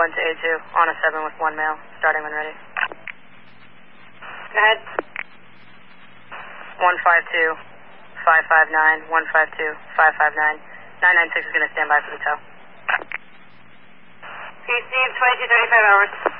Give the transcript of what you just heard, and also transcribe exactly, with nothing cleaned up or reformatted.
one to A two, on a seven with one male, starting when ready. Go ahead. one five two, five five nine, one five two, five five nine. nine nine six is going to stand by for the tow. Receive twenty-two thirty-five hours.